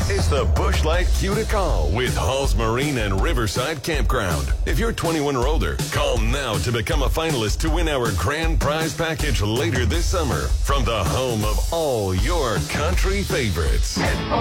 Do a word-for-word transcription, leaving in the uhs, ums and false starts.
It's the Busch Light Q to Call with Halls Marine and Riverside Campground. If you're twenty-one or older, call now to become a finalist to win our grand prize package later this summer from the home of all your country favorites.